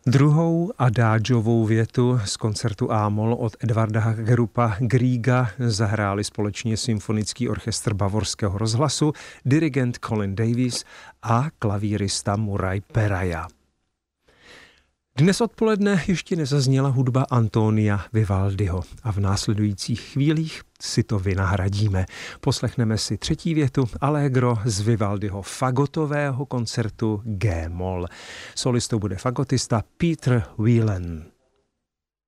Druhou adágiovou větu z koncertu A-moll od Edvarda Hagerupa Grieга zahráli společně Symfonický orchestr Bavorského rozhlasu, dirigent Colin Davis a klavírista Murray Peraja. Dnes odpoledne ještě nezazněla hudba Antonia Vivaldiho a v následujících chvílích si to vynahradíme. Poslechneme si třetí větu Allegro z Vivaldiho fagotového koncertu G-moll. Solistou bude fagotista Peter Whelan.